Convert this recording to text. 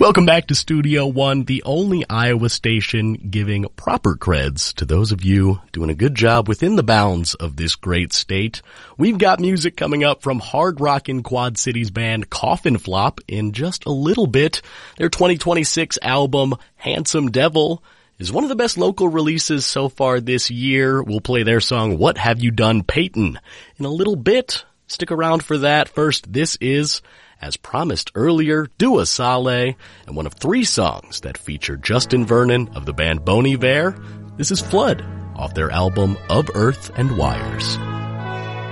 Welcome back to Studio One, the only Iowa station giving proper creds to those of you doing a good job within the bounds of this great state. We've got music coming up from hard rockin' Quad Cities band Coffin Flop in just a little bit. Their 2026 album, Handsome Devil, is one of the best local releases so far this year. We'll play their song, What Have You Done, Peyton, in a little bit. Stick around for that. First, this is, as promised earlier, Dua Saleh, and one of 3 songs that feature Justin Vernon of the band Bon Iver. This is Flood, off their album Of Earth and Wires.